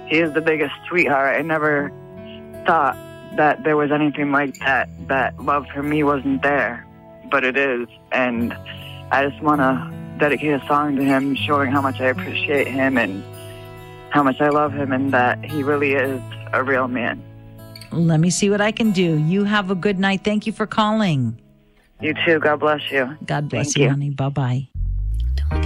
he is the biggest sweetheart. I never thought that there was anything like that, that love for me wasn't there, but it is. And I just want to dedicate a song to him, showing how much I appreciate him and how much I love him, and that he really is a real man. Let me see what I can do. You have a good night. Thank you for calling. You too. God bless you. God bless Thank you, you, honey. Bye-bye.